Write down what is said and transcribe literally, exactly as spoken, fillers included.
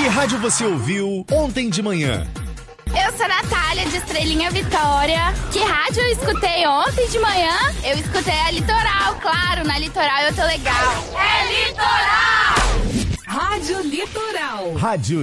Que rádio você ouviu ontem de manhã? Eu sou a Natália, de Estrelinha Vitória. Que rádio eu escutei ontem de manhã? Eu escutei a Litoral, claro, na Litoral eu tô legal. É Litoral! Rádio Litoral. Rádio